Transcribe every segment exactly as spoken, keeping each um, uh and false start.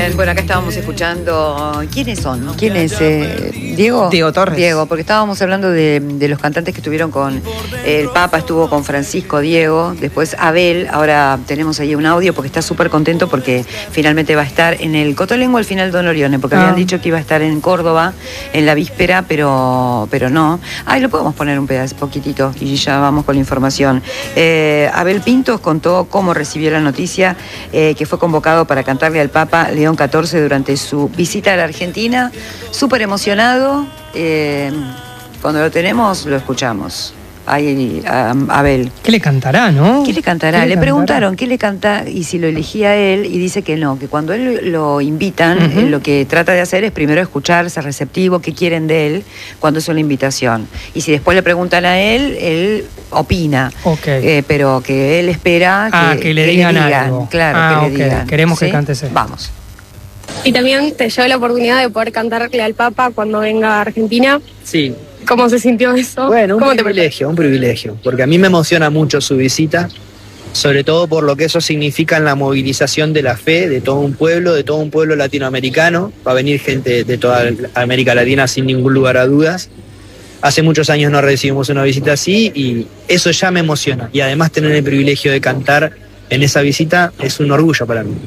Bueno, acá estábamos escuchando. ¿Quiénes son? ¿Quién es? Eh, ¿Diego? Diego Torres. Diego, porque estábamos hablando de, de los cantantes que estuvieron con el Papa, estuvo con Francisco, Diego, después Abel. Ahora tenemos ahí un audio porque está súper contento porque finalmente va a estar en el Cotolengua al final Don Orione, porque ah. habían dicho que iba a estar en Córdoba en la víspera, pero, pero no. Ay, lo podemos poner un pedazo, poquitito, y ya vamos con la información. Eh, Abel Pintos contó cómo recibió la noticia eh, que fue convocado para cantarle al Papa León catorce durante su visita a la Argentina. Súper emocionado. Eh, cuando lo tenemos, lo escuchamos. Ahí, a, a Abel. ¿Qué le cantará, no? ¿Qué le cantará? ¿Qué le, le cantará? Preguntaron qué le canta y si lo elegía él, y dice que no, que cuando él lo invitan, uh-huh. él lo que trata de hacer es primero escuchar, ser receptivo, qué quieren de él cuando es una invitación. Y si después le preguntan a él, él opina. Okay. Eh, pero que él espera que, ah, que, le, que digan le digan algo. Claro, ah, que okay. le digan. Queremos ¿Sí? que cante ese. Vamos. Y también te llevo la oportunidad de poder cantarle al Papa cuando venga a Argentina. Sí. ¿Cómo se sintió eso? Bueno, un ¿Cómo privilegio, un privilegio, porque a mí me emociona mucho su visita, sobre todo por lo que eso significa en la movilización de la fe de todo un pueblo, de todo un pueblo latinoamericano. Va a venir gente de toda América Latina sin ningún lugar a dudas. Hace muchos años no recibimos una visita así y eso ya me emociona. Y además tener el privilegio de cantar en esa visita es un orgullo para mí.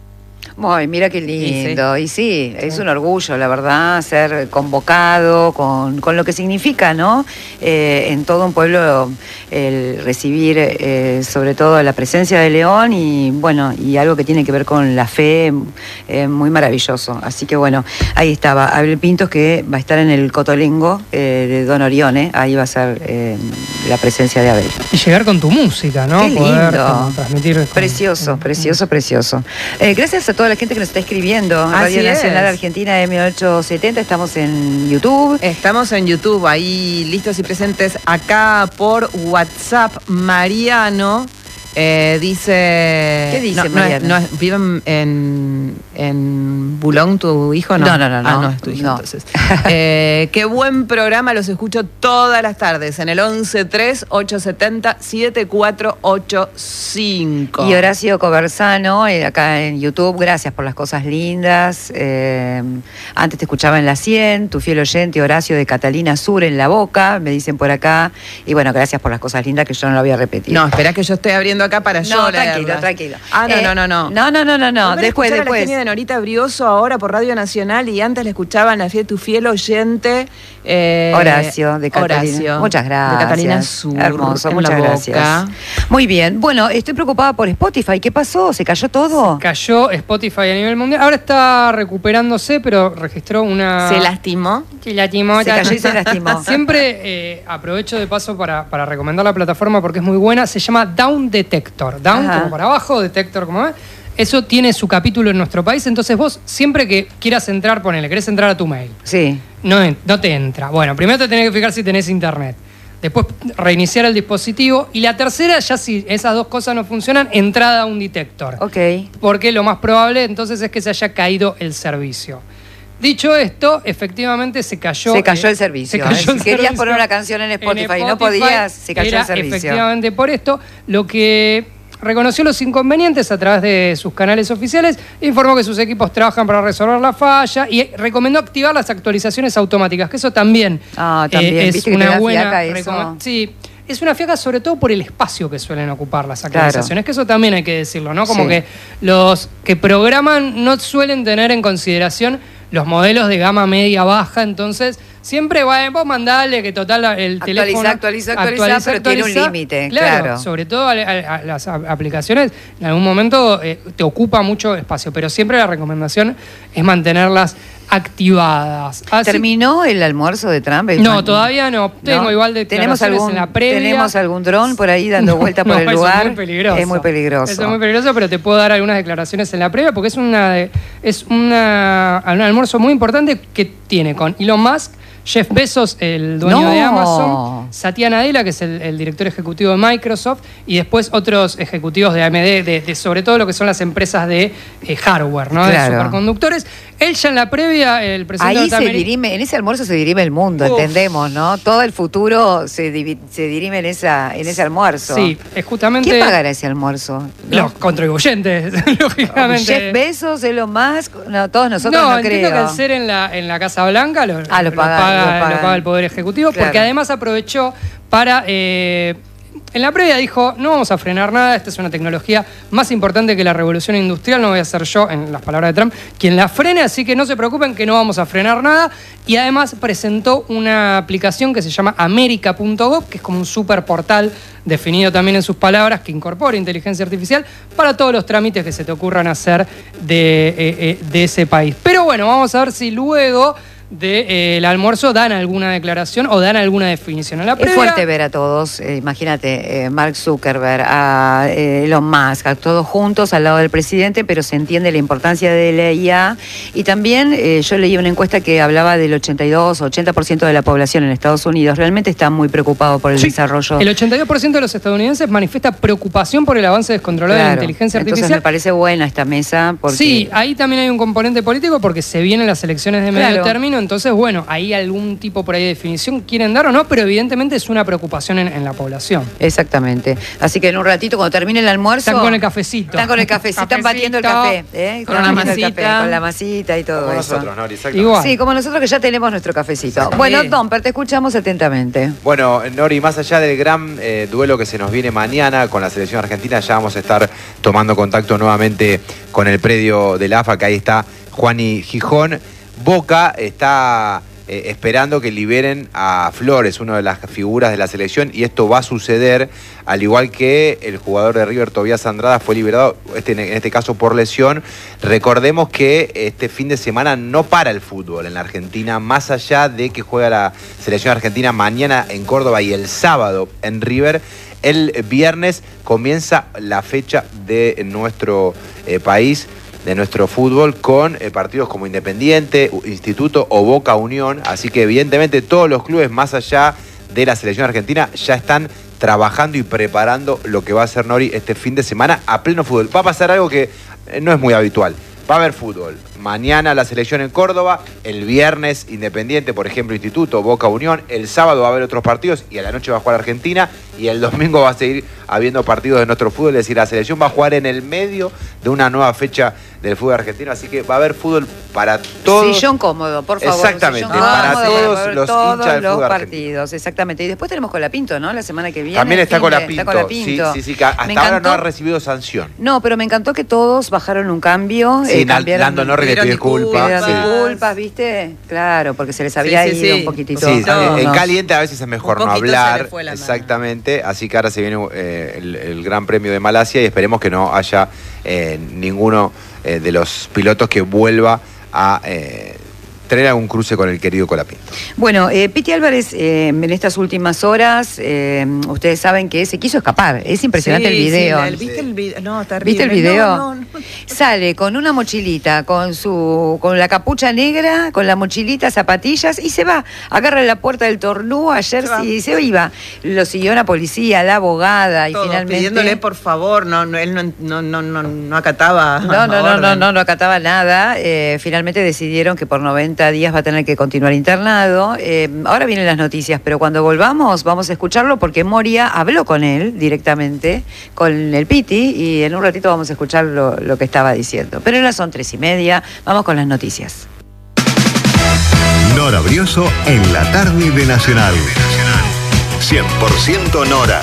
Ay, mira qué lindo. Y sí, y sí, es un orgullo, la verdad, ser convocado con, con lo que significa, ¿no? Eh, en todo un pueblo el recibir eh, sobre todo la presencia de León y bueno, y algo que tiene que ver con la fe, eh, muy maravilloso. Así que bueno, ahí estaba Abel Pintos, que va a estar en el Cotolengo eh, de Don Orione. Ahí va a ser eh, la presencia de Abel. Y llegar con tu música, ¿no? Qué lindo. Poder como, transmitir con, precioso, con, precioso, precioso. Eh, gracias a toda la gente que nos está escribiendo. Así Radio Nacional es. Argentina M ochocientos setenta, estamos en YouTube. Estamos en YouTube, ahí listos y presentes acá por WhatsApp. Mariano eh, dice... ¿Qué dice no, Mariano? No es, no es, ¿vive en, en Boulogne tu hijo? No, no, no, no. Ah, no, no es tu hijo, no. entonces. eh, qué buen programa, los escucho todas las tardes en el once tres ocho siete cero siete cuatro ocho cinco. Y Horacio Coversano, eh, acá en YouTube, gracias por las cosas lindas. Eh, antes te escuchaba en la cien, tu fiel oyente Horacio de Catalina Sur en La Boca, me dicen por acá. Y bueno, gracias por las cosas lindas que yo no lo voy a repetir. No, espera que yo estoy abriendo acá para yo No, leerlas. tranquilo, tranquilo. Ah, no, Eh, no, no, no. No, no, no, no, no. Después, a después. La genia de Norita Brioso ahora por Radio Nacional y antes le escuchaban la fiel, tu fiel oyente. Eh, Horacio de Catalina. Horacio, Muchas gracias. De Catalina Sur. Hermoso, en muchas La gracias. Boca. Muy bien. Bueno, estoy preocupada por Spotify. ¿Qué pasó? ¿Se cayó todo? Se cayó Spotify a nivel mundial. Ahora está recuperándose, pero registró una... Se lastimó. Se lastimó. Se cayó y se lastimó. Siempre eh, aprovecho de paso para, para recomendar la plataforma porque es muy buena. Se llama Down Detector. Down Ajá. como para abajo, Detector como ves. Eso tiene su capítulo en nuestro país. Entonces vos, siempre que quieras entrar, ponele, querés entrar a tu mail. Sí. No, no te entra. Bueno, primero te tenés que fijar si tenés internet. Después reiniciar el dispositivo. Y la tercera, ya si esas dos cosas no funcionan, entrada a un detector. Ok. Porque lo más probable entonces es que se haya caído el servicio. Dicho esto, efectivamente se cayó. Se cayó eh, el servicio. Se cayó Si el querías servicio poner una canción en Spotify, en y no podías, se cayó era el servicio. Efectivamente por esto, lo que reconoció los inconvenientes a través de sus canales oficiales, informó que sus equipos trabajan para resolver la falla y recomendó activar las actualizaciones automáticas, que eso también, Ah, también. eh, es ¿Viste que te una da buena fiaca eso? recome- Sí. Es una fiaca sobre todo por el espacio que suelen ocupar las actualizaciones, claro. Que eso también hay que decirlo, ¿no? Como sí. que los que programan no suelen tener en consideración los modelos de gama media baja, entonces siempre va, vos mandale que total el Actualiza, teléfono... actualiza, actualiza, pero tiene un límite, claro, claro. Sobre todo a, a, a las aplicaciones, en algún momento eh, te ocupa mucho espacio, pero siempre la recomendación es mantenerlas activadas. Así, ¿Terminó el almuerzo de Trump? no, man... todavía no. Tengo no. igual de ¿Tenemos algún, en la previa. ¿Tenemos algún dron por ahí dando no, vuelta por no, el eso lugar? Es muy peligroso. Es muy peligroso. Eso es muy peligroso, pero te puedo dar algunas declaraciones en la previa porque es una de, es una, un almuerzo muy importante que tiene con Elon Musk, Jeff Bezos, el dueño No. de Amazon, Satya Nadella, que es el, el director ejecutivo de Microsoft, y después otros ejecutivos de A M D, de, de sobre todo lo que son las empresas de eh, hardware, ¿no? Claro. De superconductores. Él ya en la previa, el presidente Ahí se norteamericano- dirime, en ese almuerzo se dirime el mundo, Uf. entendemos, ¿no? Todo el futuro se, divi- se dirime en esa en ese almuerzo. Sí, es justamente... ¿Quién pagará ese almuerzo? ¿No? Los contribuyentes, lógicamente. Jeff Bezos, Elon Musk, no, todos nosotros no, no, entiendo creo. que al ser en la, en la Casa Blanca lo, Ah, lo lo paga- paga, lo pagan. lo paga el Poder Ejecutivo, Claro. porque además aprovechó para... eh, en la previa dijo, no vamos a frenar nada, esta es una tecnología más importante que la revolución industrial, no voy a ser yo, en las palabras de Trump, quien la frene, así que no se preocupen que no vamos a frenar nada. Y además presentó una aplicación que se llama America punto gov, que es como un super portal definido también en sus palabras, que incorpora inteligencia artificial para todos los trámites que se te ocurran hacer de, eh, eh, de ese país. Pero bueno, vamos a ver si luego del de, eh, almuerzo dan alguna declaración o dan alguna definición. En la Es previa, fuerte ver a todos, eh, imagínate, eh, Mark Zuckerberg, a eh, Elon Musk, a todos juntos al lado del presidente, pero se entiende la importancia de la I A. Y también eh, yo leí una encuesta que hablaba del ochenta y dos, ochenta por ciento de la población en Estados Unidos. Realmente está muy preocupado por el Sí, desarrollo. el ochenta y dos por ciento de los estadounidenses manifiesta preocupación por el avance descontrolado de la Claro. inteligencia Entonces artificial. me parece buena esta mesa. Porque... Sí, ahí también hay un componente político porque se vienen las elecciones de medio Claro. término, entonces, bueno, hay algún tipo por ahí de definición, quieren dar o no, pero evidentemente es una preocupación en, en la población. Exactamente. Así que en un ratito, cuando termine el almuerzo... Están con el cafecito. Están con el cafecito, están batiendo el café. ¿eh? Con Están la batiendo el masita. café, con la masita y todo Como eso. nosotros, Nori, exacto. Igual. Sí, como nosotros que ya tenemos nuestro cafecito. Sí. Bueno, Domper, te escuchamos atentamente. Bueno, Nori, más allá del gran eh, duelo que se nos viene mañana con la selección argentina, ya vamos a estar tomando contacto nuevamente con el predio del A F A, que ahí está Juani Gijón. Boca está eh, esperando que liberen a Flores, una de las figuras de la selección, y esto va a suceder, al igual que el jugador de River, Tobías Andrada, fue liberado, este, en este caso por lesión. Recordemos que este fin de semana no para el fútbol en la Argentina, más allá de que juega la selección argentina mañana en Córdoba y el sábado en River. El viernes comienza la fecha de nuestro eh, país, de nuestro fútbol, con eh, partidos como Independiente, Instituto o Boca Unión. Así que evidentemente todos los clubes, más allá de la selección argentina, ya están trabajando y preparando lo que va a ser, Nori, este fin de semana a pleno fútbol. Va a pasar algo que eh, no es muy habitual. Va a haber fútbol. Mañana la selección en Córdoba, el viernes Independiente, por ejemplo, Instituto, Boca Unión, el sábado va a haber otros partidos y a la noche va a jugar Argentina y el domingo va a seguir habiendo partidos de nuestro fútbol, es decir, la selección va a jugar en el medio de una nueva fecha del fútbol argentino, así que va a haber fútbol para todos. Sillón cómodo, por favor. Exactamente, sillón para cómodo todos ver los todos hinchas del los fútbol partidos, exactamente. Y después tenemos Colapinto, ¿no? La semana que viene. También está fin de- Colapinto. Está Colapinto. Sí, sí, sí, que hasta Me ahora no encantó- ha recibido sanción. No, pero me encantó que todos bajaron un cambio. Sí, eh, cambiaron- Nando Norris le pidieron pide culpa. pidieron Sí. disculpas, ¿viste? Claro, porque se les había Sí, sí, ido sí. un poquitito. Sí, No, en algunos. caliente a veces es mejor Un no poquito se hablar. le fue la mano. Exactamente. Así que ahora se viene eh, el, el Gran Premio de Malasia y esperemos que no haya eh, ninguno eh, de los pilotos que vuelva a eh, tener algún cruce con el querido Colapinto. Bueno, eh, Piti Álvarez, eh, en estas últimas horas, eh, ustedes saben que se quiso escapar. Es impresionante Sí, el video. sí, la- ¿Viste el video? No, terrible. ¿Viste el video? No, no, no. Sale con una mochilita, con su, con la capucha negra, con la mochilita, zapatillas y se va. Agarra la puerta del Tornú ayer Se va. y se iba. Lo siguió una policía, la abogada y Todos finalmente. pidiéndole por favor, no, no, él no, no, no, no, no acataba. No, no, no, no, orden. no, no acataba nada. Eh, finalmente decidieron que por noventa días va a tener que continuar internado. Eh, ahora vienen las noticias, pero cuando volvamos vamos a escucharlo porque Moria habló con él directamente, con el Piti, y en un ratito vamos a escuchar lo, lo que estaba diciendo. Pero ahora son tres y media, vamos con las noticias. Nora Brioso en la tarde de Nacional. cien por ciento Nora.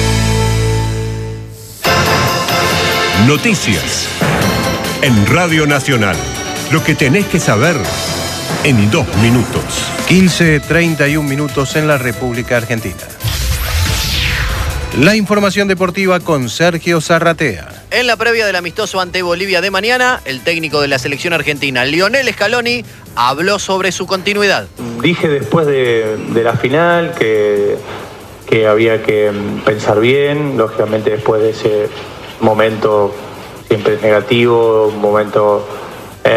Noticias. En Radio Nacional. Lo que tenés que saber en dos minutos. quince treinta y un minutos en la República Argentina. La información deportiva con Sergio Zarratea. En la previa del amistoso ante Bolivia de mañana, el técnico de la selección argentina, Lionel Scaloni, habló sobre su continuidad. Dije después de, de la final que, que había que pensar bien, lógicamente después de ese momento siempre es negativo, un momento eh,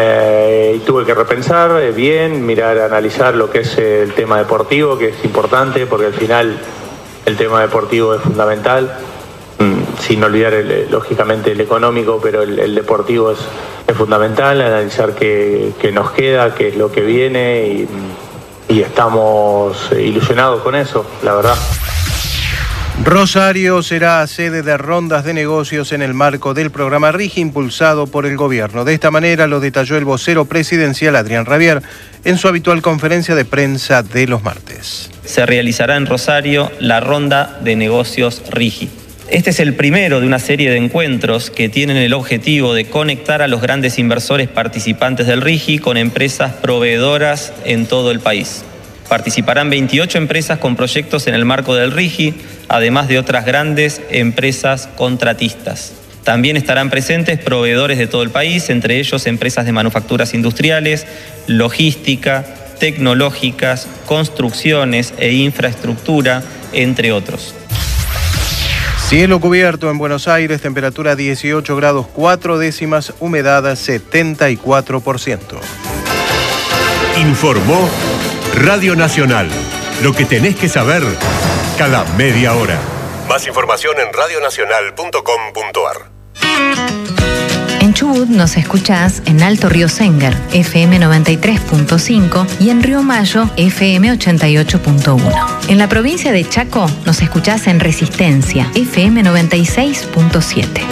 eh, y tuve que repensar eh, bien, mirar, analizar lo que es eh, el tema deportivo, que es importante, porque al final el tema deportivo es fundamental, mm, sin olvidar el, lógicamente el económico, pero el, el deportivo es, es fundamental, analizar qué, qué nos queda, qué es lo que viene, y, y estamos ilusionados con eso, la verdad. Rosario será sede de rondas de negocios en el marco del programa RIGI impulsado por el gobierno. De esta manera lo detalló el vocero presidencial Adrián Rabier en su habitual conferencia de prensa de los martes. Se realizará en Rosario la ronda de negocios RIGI. Este es el primero de una serie de encuentros que tienen el objetivo de conectar a los grandes inversores participantes del RIGI con empresas proveedoras en todo el país. Participarán veintiocho empresas con proyectos en el marco del RIGI, además de otras grandes empresas contratistas. También estarán presentes proveedores de todo el país, entre ellos empresas de manufacturas industriales, logística, tecnológicas, construcciones e infraestructura, entre otros. Cielo cubierto en Buenos Aires, temperatura dieciocho grados cuatro décimas, humedad setenta y cuatro por ciento. Informó Radio Nacional. Lo que tenés que saber cada media hora. Más información en radio nacional punto com punto a r. En Chubut nos escuchás en Alto Río Senguer, F M noventa y tres punto cinco, y en Río Mayo, F M ochenta y ocho punto uno. En la provincia de Chaco nos escuchás en Resistencia, F M noventa y seis punto siete.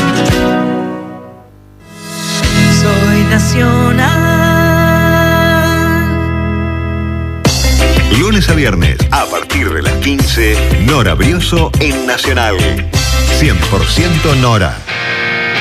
Soy nacional. Lunes a viernes, a partir de las quince, Nora Brioso en Nacional. cien por ciento Nora.